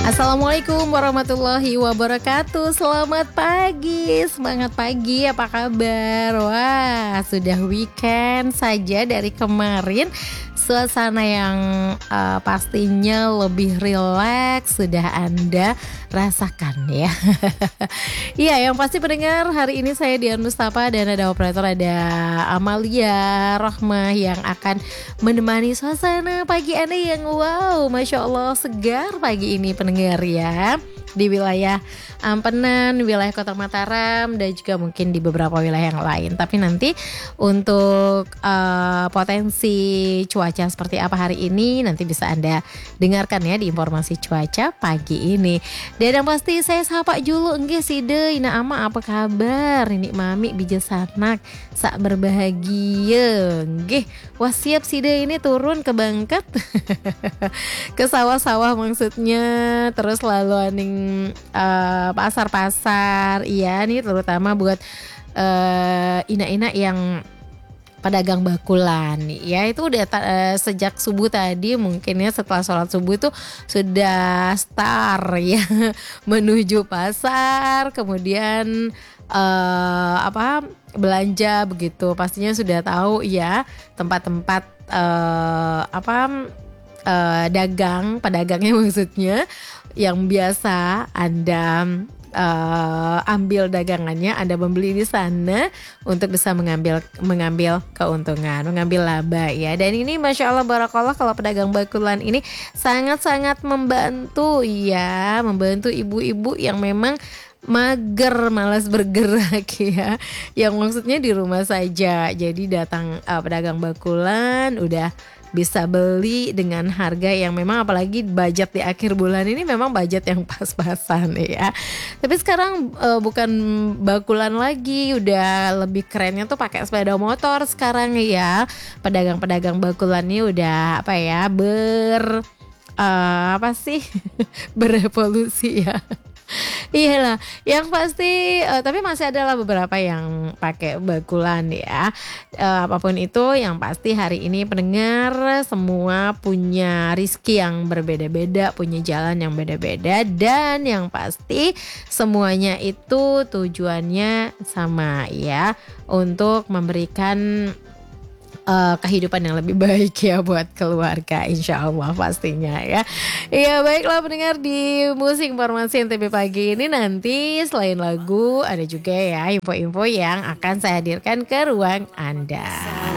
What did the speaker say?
Assalamualaikum warahmatullahi wabarakatuh. Selamat pagi, semangat pagi, apa kabar? Wah, sudah weekend saja dari kemarin. Suasana yang pastinya lebih rileks sudah Anda rasakan ya. Iya, yang pasti pendengar, hari ini saya Dian Mustafa dan ada operator, ada Amalia Rohmah yang akan menemani suasana pagi Anda yang wow, Masya Allah segar pagi ini pendengar ya. Di wilayah Ampenan, wilayah Kota Mataram, dan juga mungkin di beberapa wilayah yang lain. Tapi nanti untuk potensi cuaca seperti apa hari ini nanti bisa Anda dengarkan ya di informasi cuaca pagi ini. Dan yang pasti saya sapa dulu enggak sih deh, ina ama apa kabar? Ini mami bija sanak sak berbahagia. Nggih, wah siap sih deh ini turun ke Bangkat. Ke sawah-sawah maksudnya, terus lalu aning pasar-pasar, iya nih terutama buat ina-ina yang pedagang bakulan ya, itu udah sejak subuh tadi mungkin ya, setelah sholat subuh itu sudah start ya menuju pasar, kemudian belanja begitu, pastinya sudah tahu ya tempat-tempat pedagangnya maksudnya yang biasa Anda ambil dagangannya, Anda membeli di sana untuk bisa mengambil keuntungan, mengambil laba ya. Dan ini Masya Allah barakallah, kalau pedagang bakulan ini sangat-sangat membantu ya, membantu ibu-ibu yang memang mager, malas bergerak ya, yang maksudnya di rumah saja. Jadi datang pedagang bakulan udah bisa beli dengan harga yang memang, apalagi budget di akhir bulan ini memang budget yang pas-pasan ya. Tapi sekarang bukan bakulan lagi, udah lebih kerennya tuh pakai sepeda motor sekarang ya. Pedagang-pedagang bakulan ini udah berevolusi ya. Iyalah, yang pasti tapi masih adalah beberapa yang pakai bakulan ya. Apapun itu, yang pasti hari ini pendengar semua punya rizki yang berbeda-beda, punya jalan yang beda-beda, dan yang pasti semuanya itu tujuannya sama ya, untuk memberikan kehidupan yang lebih baik ya buat keluarga, insya Allah pastinya ya. Iya, baiklah pendengar, di musik informasi NTB pagi ini nanti selain lagu ada juga ya info-info yang akan saya hadirkan ke ruang Anda.